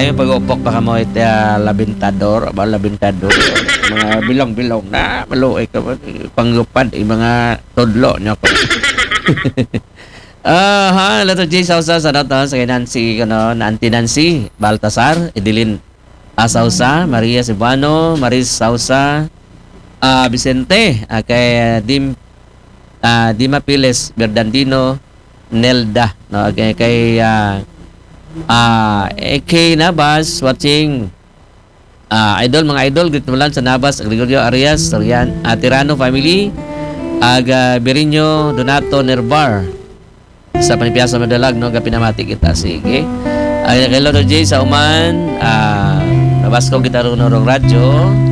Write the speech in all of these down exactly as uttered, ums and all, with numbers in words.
May pag-upok pa ka mo ito uh, labintador, ba labintador, mga bilong-bilong na maluoy ka mo, panglupad, yung mga tudlo niyo ko. Ah, ha, Letter J Sausa sa dato sa kay Nancy kano, Auntie Nancy Baltasar, Edilin Asausa, Maria Cebuano, Maris Sausa, ah Vicente, ah, kay Dim ah Dima Piles Berdandino, Nelda, no, kay kay ah ah A K Nabas watching ah idol mga idol grit lang sa Nabas, Gregorio Arias, Sorian, ah, Tirano family, aga Beriño Donato Nervar sa Panipiyasa Madalag, no, gapinamati kita. Sige. Ay kay Lord J sa Uman, ah nabas ko kita ron rong radyo.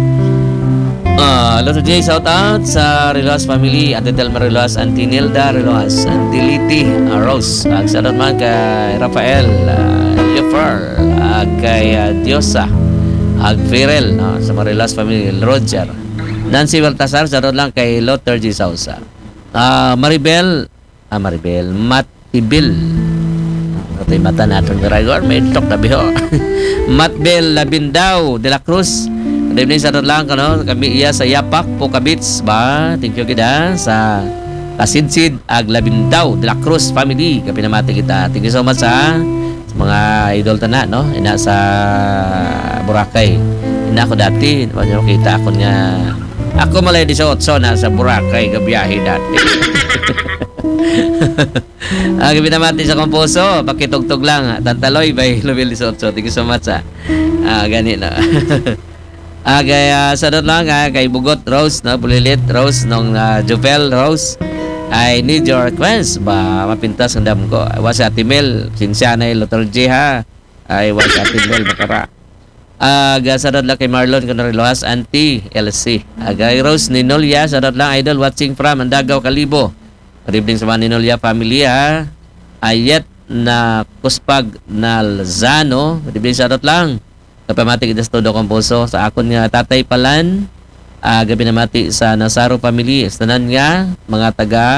Ah, Lord J shout out sa Reloas family, Ate Telma Reloas, Auntie Nilda Reloas, Auntie Liti uh, Rose. Ag sa man kay Rafael uh, Jeffer, ag kay uh, Diosa, ag Firel, no, sa Reloas family, Roger. Nancy Baltasar, sa lang kay Lothar G. Sausa. Ah, Maribel, ah Maribel, Matibil. Ito mata natin ng Ragor, may tok na biho. Matbel Labindao de la Cruz. Good evening sa lang kano, kami iya sa Yapak Pokabits ba. Thank you kita sa Kasidsid ag Labindao de la Cruz family. Kami namati kita. Thank you so much sa, sa mga idol tana, no. Ina sa Boracay. Ina ako dati, ano kita ako niya. Ako malay di sa otso na sa Boracay gabiyahe dati. Ah, gabi naman sa Komposo, pakitugtog lang. Tantaloy by Lumil Disotso. Thank you so much. Ah, ah ganito. Ah, kaya sa doon lang, ah, kay Bugot Rose, no, Bulilit Rose, nung uh, Jovel Rose, I need your request ba mapintas ang dam ko. Was Ate Mel, Sinsianay Lothar J ha. Ay was Ate Mel Bakara. Ah, uh, sa doon lang kay Marlon Conoriloas, Auntie L C. Ah, kay Rose Ninolya, sa doon lang idol watching from Andagaw Kalibo. Good evening sa mga Ninolya family ha. Ayet na Kuspag na Lzano. Good evening sa doon lang. Kapamati kita sa todo Komposo. Sa akon nga Tatay Palan. Uh, gabi namati sa Nasaro family. Istanan nga mga taga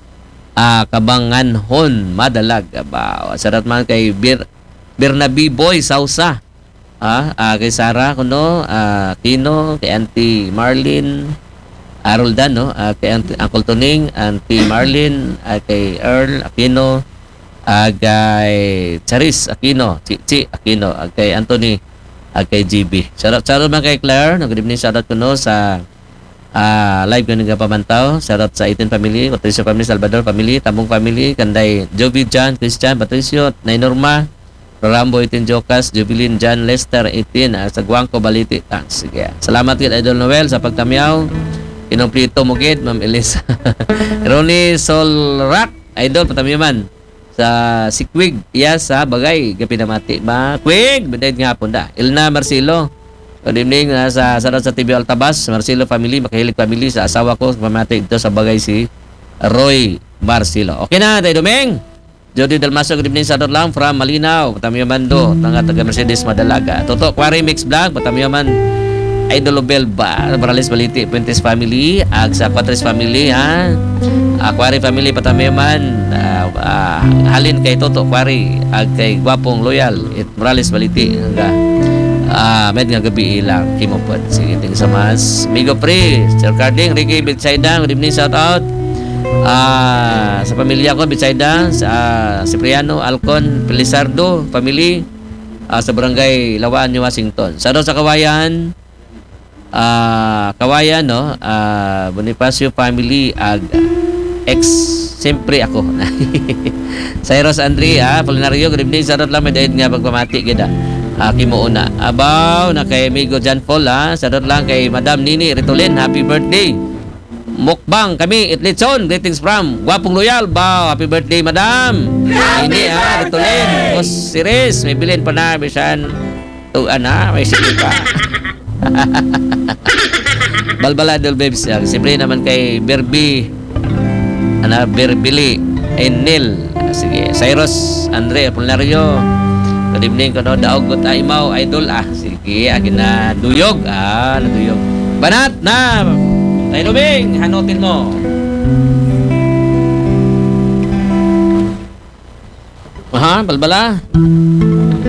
uh, Kabanganhon Madalag. Aba, sarat man kay Bir Bernabi Boy Sausa. Ah, uh, kay Sara kuno, uh, Kino, kay Auntie Marlene Aroldan, no? Uh, kay Auntie, Uncle Tuning, Auntie Marlene, uh, kay Earl Aquino, uh, kay Charis Aquino, Chichi Aquino, uh, kay Anthony, uh, kay G B. Shoutout, shoutout man kay Claire. No, good evening, shoutout ko no sa uh, live ko nga pamantaw. Shoutout sa Itin family, Patricio family, Salvador family, Tambong family, Kanday, Jovi, John, Christian, Patricio, Nay Norma, Rambo Itin Jokas, Jubilin, John, Lester, Itin, uh, sa Guangco, Baliti. Ah, sige. Salamat kay Idol Noel sa pagtamyaw. Inomplito mo gid, Ma'am Elisa. Ronnie Solrak, idol patami man sa Sikwig, iya sa Bagay, gapinamati ba? Kwig, bidayad nga po da. Ilna Marcelo. Good evening uh, sa sarap sa T V Altabas, Marcelo family, Makahilig family, sa asawa ko, pamati dito sa Bagay si Roy Marcelo. Okay na, tayo Domeng. Jody Dalmaso, good evening sa lang from Malinaw, patami man do, tanga taga Mercedes Madalaga. Toto Quarry Mix Vlog, patami man Idol Belba, Morales Baliti, Puentes family, ag sa Quatres family ha. Aquari family patamiman, uh, uh, halin kay Toto Aquari, ag kay Gwapong Loyal, it Morales Baliti nga. Ah, uh, med nga gabi ilang kimopod. Sige, thank you so much. Migo Pre, Sir Carding, Ricky Bitsaida, good evening, shout out. Ah, uh, sa pamilya ko Bitsaida, sa uh, Cipriano, Alcon, Pelisardo family, uh, sa barangay Lawaan, New Washington. Shout out sa Kawayan. Ah, uh, Kawayan, no, uh, Bonifacio family, ag ex siyempre ako. Cyrus Andre, ah, Polinario, good evening, sarot lang may dahil nga pagpamati kita. Ah, kimuuna. Abaw na kay amigo John Paul, ah, sarot lang kay Madam Nini Ritolin, happy birthday. Mukbang kami, Itlitson, greetings from Gwapong Loyal, ba, happy birthday Madam. Ini ah, Ritolin, Os Siris, may bilin pa na, bisan tuan ah, may sige pa. Balbaladol babes, siyempre naman kay Berbi ana Berbili Enil, sige Cyrus Andre Apolinario, good evening ko no, daogot aimaw idol ah, sige akin na duyog ah, naduyog banat na tayo Luming, hanutin mo aha, balbala